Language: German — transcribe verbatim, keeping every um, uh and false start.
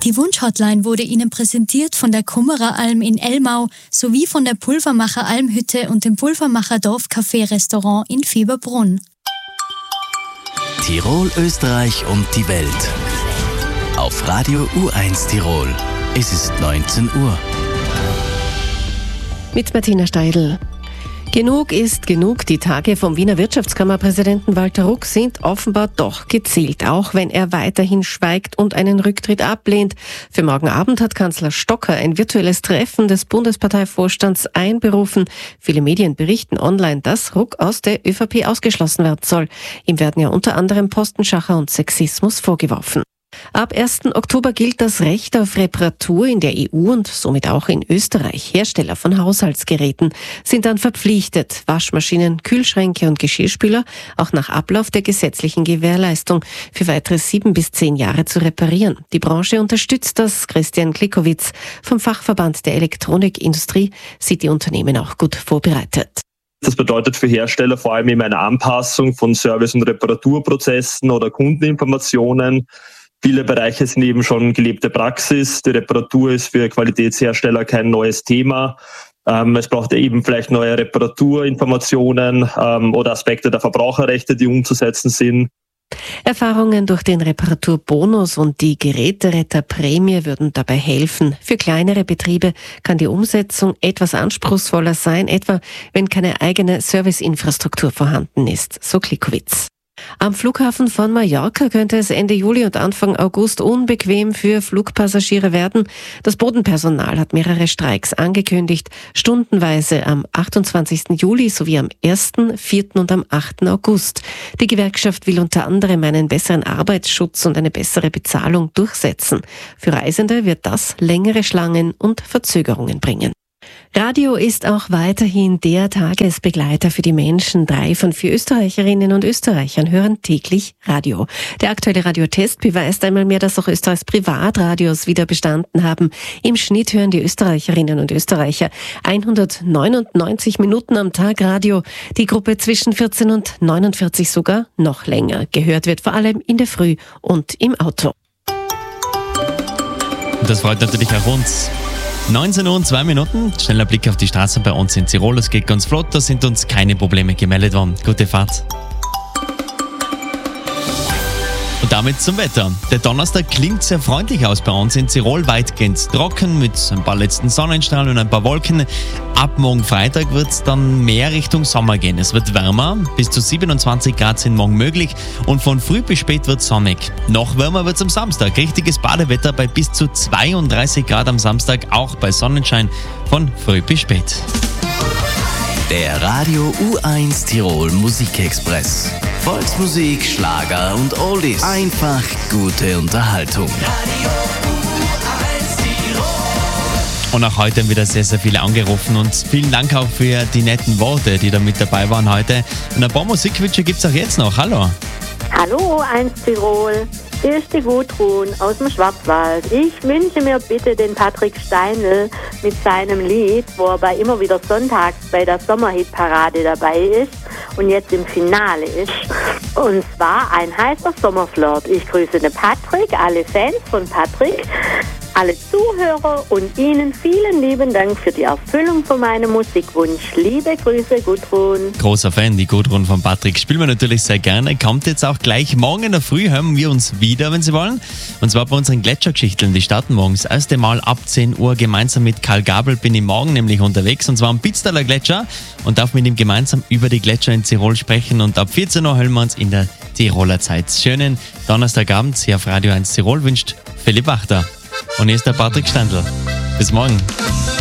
Die Wunschhotline wurde Ihnen präsentiert von der Kummereralm in Elmau sowie von der Pulvermacher Almhütte und dem Pulvermacher Dorfcafé Restaurant in Fieberbrunn. Tirol, Österreich und die Welt. Auf Radio U eins Tirol. Es ist neunzehn Uhr. Mit Martina Steidl. Genug ist genug. Die Tage vom Wiener Wirtschaftskammerpräsidenten Walter Ruck sind offenbar doch gezielt, auch wenn er weiterhin schweigt und einen Rücktritt ablehnt. Für morgen Abend hat Kanzler Stocker ein virtuelles Treffen des Bundesparteivorstands einberufen. Viele Medien berichten online, dass Ruck aus der ÖVP ausgeschlossen werden soll. Ihm werden ja unter anderem Postenschacher und Sexismus vorgeworfen. Ab ersten Oktober gilt das Recht auf Reparatur in der E U und somit auch in Österreich. Hersteller von Haushaltsgeräten sind dann verpflichtet, Waschmaschinen, Kühlschränke und Geschirrspüler auch nach Ablauf der gesetzlichen Gewährleistung für weitere sieben bis zehn Jahre zu reparieren. Die Branche unterstützt das. Christian Klikowitz vom Fachverband der Elektronikindustrie sieht die Unternehmen auch gut vorbereitet. Das bedeutet für Hersteller vor allem eben eine Anpassung von Service- und Reparaturprozessen oder Kundeninformationen. Viele Bereiche sind eben schon gelebte Praxis. Die Reparatur ist für Qualitätshersteller kein neues Thema. Ähm, es braucht eben vielleicht neue Reparaturinformationen ähm, oder Aspekte der Verbraucherrechte, die umzusetzen sind. Erfahrungen durch den Reparaturbonus und die Geräteretterprämie würden dabei helfen. Für kleinere Betriebe kann die Umsetzung etwas anspruchsvoller sein, etwa wenn keine eigene Serviceinfrastruktur vorhanden ist, so Klikowitz. Am Flughafen von Mallorca könnte es Ende Juli und Anfang August unbequem für Flugpassagiere werden. Das Bodenpersonal hat mehrere Streiks angekündigt, stundenweise am achtundzwanzigsten Juli sowie am ersten, vierten und am achten August. Die Gewerkschaft will unter anderem einen besseren Arbeitsschutz und eine bessere Bezahlung durchsetzen. Für Reisende wird das längere Schlangen und Verzögerungen bringen. Radio ist auch weiterhin der Tagesbegleiter für die Menschen. Drei von vier Österreicherinnen und Österreichern hören täglich Radio. Der aktuelle Radiotest beweist einmal mehr, dass auch Österreichs Privatradios wieder bestanden haben. Im Schnitt hören die Österreicherinnen und Österreicher hundertneunundneunzig Minuten am Tag Radio. Die Gruppe zwischen vierzehn und neunundvierzig sogar noch länger. Gehört wird vor allem in der Früh und im Auto. Das freut natürlich auch uns. neunzehn Uhr und zwei Minuten, schneller Blick auf die Straßen bei uns in Tirol. Es geht ganz flott, da sind uns keine Probleme gemeldet worden. Gute Fahrt. Und damit zum Wetter. Der Donnerstag klingt sehr freundlich aus bei uns in Tirol, weitgehend trocken mit ein paar letzten Sonnenstrahlen und ein paar Wolken. Ab morgen Freitag wird es dann mehr Richtung Sommer gehen. Es wird wärmer, bis zu siebenundzwanzig Grad sind morgen möglich und von früh bis spät wird es sonnig. Noch wärmer wird es am Samstag. Richtiges Badewetter bei bis zu zweiunddreißig Grad am Samstag, auch bei Sonnenschein von früh bis spät. Der Radio U eins Tirol Musikexpress. Volksmusik, Schlager und Oldies. Einfach gute Unterhaltung. Radio U eins Tirol. Und auch heute haben wieder sehr, sehr viele angerufen und vielen Dank auch für die netten Worte, die da mit dabei waren heute. Und ein paar Musikwünsche gibt es auch jetzt noch. Hallo. Hallo eins Tirol. Hier ist die Gudrun aus dem Schwarzwald. Ich wünsche mir bitte den Patrick Steinl mit seinem Lied, wo er bei immer wieder sonntags bei der Sommerhitparade dabei ist und jetzt im Finale ist. Und zwar ein heißer Sommerflirt. Ich grüße den Patrick, alle Fans von Patrick, alle Zuhörer und Ihnen vielen lieben Dank für die Erfüllung von meinem Musikwunsch. Liebe Grüße, Gudrun. Großer Fan, die Gudrun von Patrick. Spielen wir natürlich sehr gerne. Kommt jetzt auch gleich morgen in der Früh, hören wir uns wieder, wenn Sie wollen. Und zwar bei unseren Gletschergeschichten. Die starten morgens das erste Mal ab zehn Uhr. Gemeinsam mit Karl Gabel bin ich morgen nämlich unterwegs. Und zwar am Pitztaler Gletscher. Und darf mit ihm gemeinsam über die Gletscher in Tirol sprechen. Und ab vierzehn Uhr hören wir uns in der Tiroler Zeit. Schönen Donnerstagabend hier auf Radio eins Tirol wünscht Philipp Wachter. Und hier ist der Patrick Standl. Bis morgen.